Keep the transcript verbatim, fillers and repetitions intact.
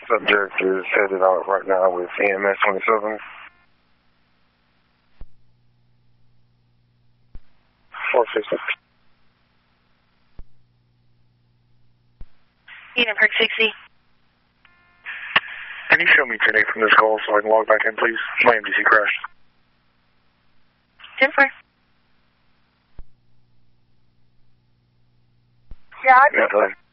Subject is headed out right now with E M S twenty-seven. four fifty. Eden Park sixty. Can you show me today from this call so I can log back in, please? My M D C crashed. ten four. Yeah, I Yeah, go ahead.